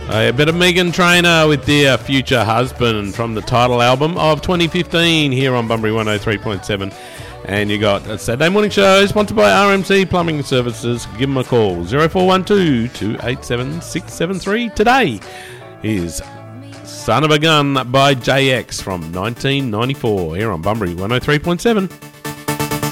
A bit of Meghan Trainor with Dear Future Husband from the title album of 2015 here on Bunbury 103.7. And you got a Saturday morning show sponsored by RMC Plumbing Services. Give them a call, 0412 287 673. Today is Son of a Gun by JX from 1994 here on Bunbury 103.7.